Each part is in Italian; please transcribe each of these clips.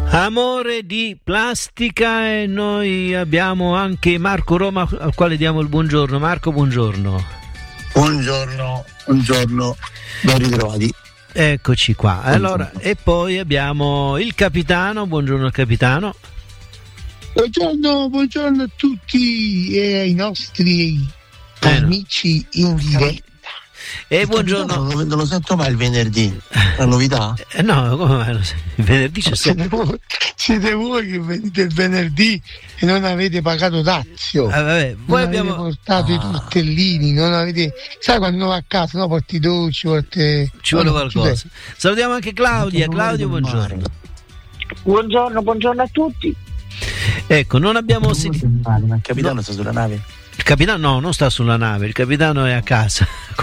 Amore di plastica, e noi abbiamo anche Marco Roma al quale diamo il buongiorno. Marco, buongiorno. Buongiorno, ben ritrovati. Eccoci qua. Allora, e poi abbiamo il capitano. Buongiorno al capitano. Buongiorno a tutti e ai nostri amici in diretta. E buongiorno. Non lo sento mai il venerdì, la novità? No, come mai? Il venerdì c'è sempre. Siete voi che venite il venerdì e non avete pagato dazio. Vabbè, voi abbiamo portato i tortellini, non avete. Sai quando uno va a casa, no? Porti i dolci, ci vuole qualcosa. Salutiamo anche Claudia. Claudio, buongiorno. Buongiorno a tutti. Ecco, non abbiamo sentito. Il capitano sta sulla nave? Il capitano no, non sta sulla nave, il capitano è a casa.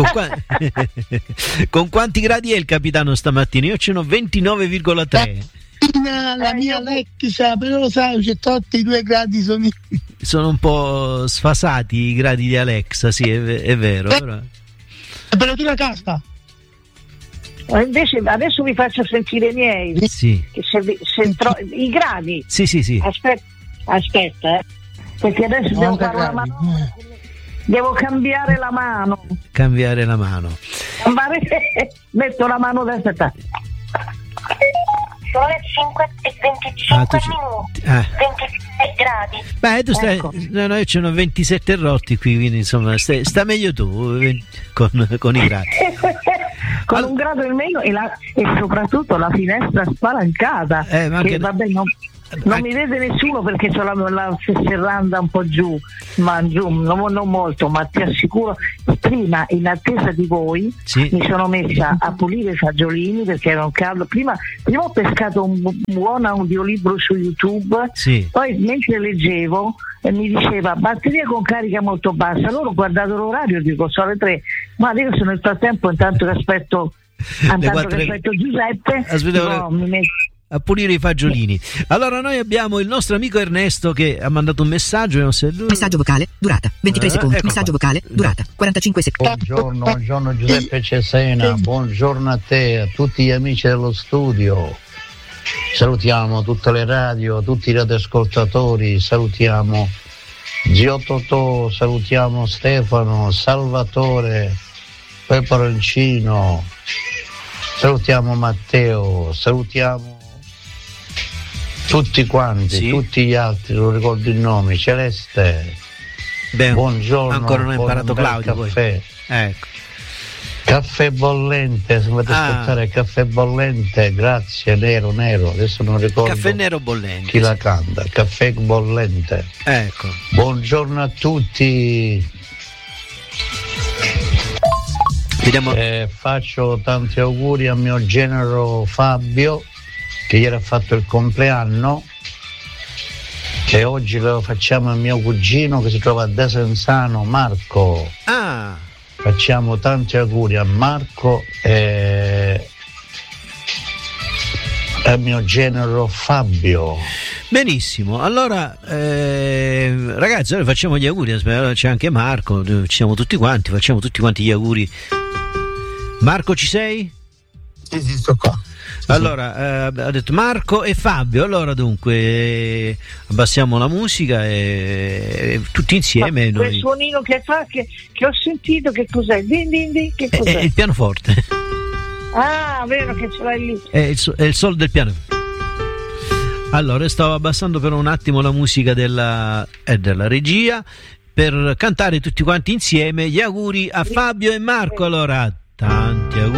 Con quanti gradi è il capitano stamattina? Io ce n'ho 29,3. La mia Alexa, però sai, c'è tolti i 2 gradi sono un po' sfasati i gradi di Alexa, sì, è vero. Però... Temperatura a casa. Invece adesso vi faccio sentire i miei. Sì. Che i gradi. Sì. Aspetta, perché adesso devo fare una mano. Devo cambiare la mano. Metto la mano da aspetta. Sono le 5:25 minuti, 27 gradi. Beh, tu stai. Ecco. No, io ce n'ho 27 rotti qui, quindi insomma sta meglio tu con i gradi. Con un grado in meno e soprattutto la finestra spalancata. Ma anche... che vabbè, non mi vede nessuno perché c'ho la serranda un po' giù, ma giù non molto, ma ti assicuro, prima in attesa di voi mi sono messa a pulire i fagiolini perché era un caldo. Prima ho pescato un buon audiolibro su YouTube, poi mentre leggevo mi diceva batteria con carica molto bassa. Allora ho guardato l'orario, dico sono le 3, ma adesso nel frattempo intanto che aspetto Giuseppe a pulire i fagiolini. Allora noi abbiamo il nostro amico Ernesto che ha mandato un messaggio. Messaggio vocale, durata 23 secondi. Messaggio vocale, durata 45 secondi. Buongiorno Giuseppe Cesena, buongiorno a te, a tutti gli amici dello studio. Salutiamo tutte le radio, tutti i radioascoltatori, salutiamo Zio Totò, salutiamo Stefano, Salvatore, Peperoncino, salutiamo Matteo, salutiamo tutti quanti, tutti gli altri, non ricordo il nome, Celeste. Buongiorno. Ancora non ho imparato Claudio. Caffè. Ecco. Caffè bollente, se volete ascoltare caffè bollente, grazie, nero, adesso non ricordo. Caffè nero bollente. Chi la canta? Caffè bollente. Ecco. Buongiorno a tutti. Faccio tanti auguri a mio genero Fabio, che ieri ha fatto il compleanno, e oggi lo facciamo a mio cugino che si trova a Desenzano, Marco. Facciamo tanti auguri a Marco e a mio genero Fabio. Benissimo, allora ragazzi, ora facciamo gli auguri, c'è anche Marco, ci siamo tutti quanti, facciamo tutti quanti gli auguri. Marco, ci sei? Sì, sto qua. Allora, ha detto Marco e Fabio. Allora dunque abbassiamo la musica e tutti insieme quel suonino che fa che ho sentito, che cos'è? Din din din, che cos'è? È il pianoforte. Vero che ce l'hai lì. È il sol del piano. Allora stavo abbassando per un attimo la musica della regia per cantare tutti quanti insieme gli auguri a Fabio e Marco. Allora tanti auguri.